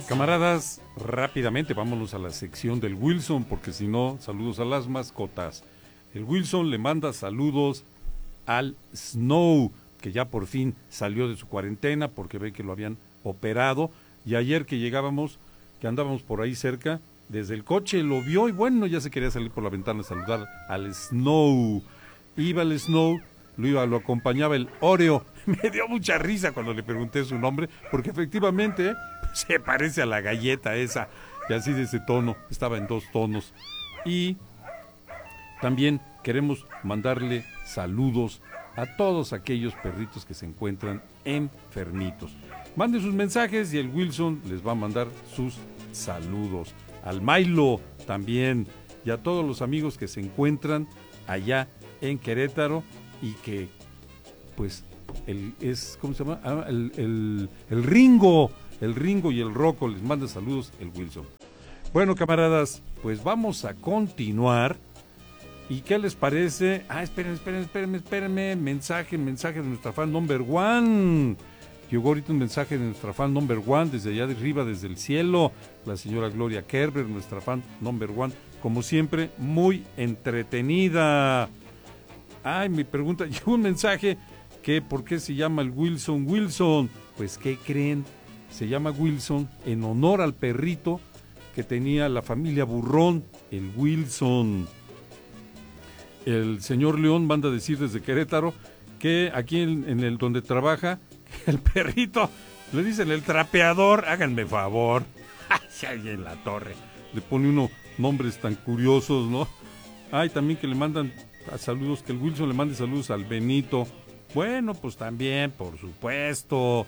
Camaradas, rápidamente vámonos a la sección del Wilson, porque si no, saludos a las mascotas. El Wilson le manda saludos al Snow, que ya por fin salió de su cuarentena porque ve que lo habían operado, y ayer que llegábamos, que andábamos por ahí cerca, desde el coche lo vio y bueno, ya se quería salir por la ventana a saludar al Snow. Iba el Snow, lo acompañaba el Oreo. Me dio mucha risa cuando le pregunté su nombre, porque efectivamente se parece a la galleta esa, y así de ese tono, estaba en 2 tonos. Y también queremos mandarle saludos a todos aquellos perritos que se encuentran enfermitos. Manden sus mensajes y el Wilson les va a mandar sus saludos. Al Milo también, y a todos los amigos que se encuentran allá en Querétaro y que, pues, ¿cómo se llama? El Ringo y el Rocco, les manda saludos el Wilson. Bueno, camaradas, pues vamos a continuar. ¿Y qué les parece? Espérenme, mensaje de nuestra fan number one. Llegó ahorita un mensaje de nuestra fan number one, desde allá de arriba, desde el cielo, la señora Gloria Kerber, nuestra fan number one, como siempre, muy entretenida. Me pregunta, llegó un mensaje que ¿por qué se llama el Wilson? Pues, ¿qué creen? Se llama Wilson en honor al perrito que tenía la familia Burrón, el Wilson. El señor León manda decir desde Querétaro que aquí en el donde trabaja, el perrito, le dicen el trapeador, háganme favor. Ahí en la torre. Le pone unos nombres tan curiosos, ¿no? También que le mandan saludos, que el Wilson le mande saludos al Benito. Bueno, pues también, por supuesto.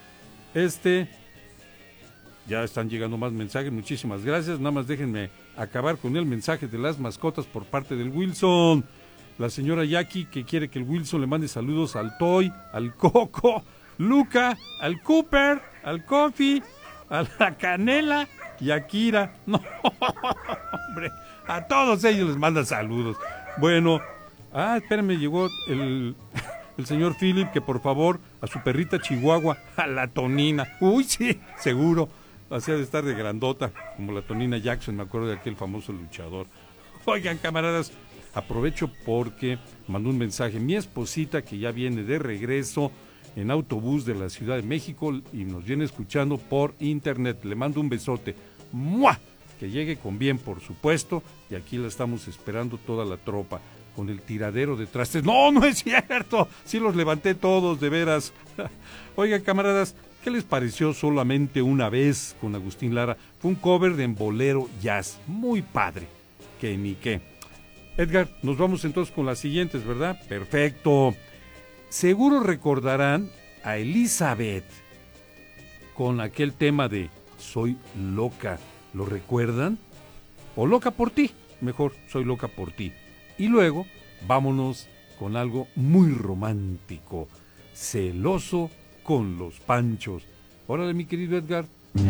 Ya están llegando más mensajes, muchísimas gracias. Nada más déjenme acabar con el mensaje de las mascotas por parte del Wilson. La señora Jackie, que quiere que el Wilson le mande saludos al Toy, al Coco, Luca, al Cooper, al Coffee, a la Canela y a Kira. No, hombre, a todos ellos les manda saludos. Bueno, espérenme, llegó el señor Philip, que por favor, a su perrita Chihuahua, a la Tonina. Uy, sí, seguro. Hacía de estar de grandota, como la Tonina Jackson, me acuerdo de aquel famoso luchador. Oigan, camaradas, aprovecho porque mandó un mensaje mi esposita, que ya viene de regreso en autobús de la Ciudad de México y nos viene escuchando por internet. Le mando un besote. ¡Mua! Que llegue con bien, por supuesto, y aquí la estamos esperando toda la tropa, con el tiradero de trastes. ¡No, no es cierto! Sí los levanté todos, de veras. Oigan, camaradas, ¿qué les pareció Solamente una vez con Agustín Lara? Fue un cover de Bolero Jazz, muy padre, que ni qué. Edgar, nos vamos entonces con las siguientes, ¿verdad? Perfecto. Seguro recordarán a Elizabeth con aquel tema de Soy loca. ¿Lo recuerdan? O Loca por ti, mejor, Soy loca por ti. Y luego, vámonos con algo muy romántico, Celoso con los Panchos. Órale, mi querido Edgar,